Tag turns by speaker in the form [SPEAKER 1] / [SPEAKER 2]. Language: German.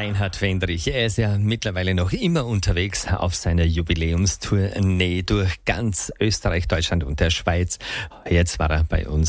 [SPEAKER 1] Reinhard Wendrich. Er ist ja mittlerweile noch immer unterwegs auf seiner Jubiläumstournee durch ganz Österreich, Deutschland und der Schweiz. Jetzt war er bei uns